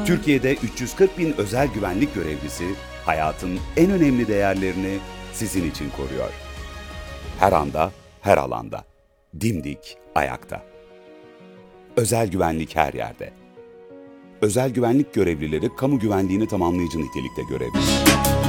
Türkiye'de 340 bin özel güvenlik görevlisi hayatın en önemli değerlerini sizin için koruyor. Her anda, her alanda. Dimdik ayakta. Özel güvenlik her yerde. Özel güvenlik görevlileri kamu güvenliğini tamamlayıcı nitelikte görevlidir.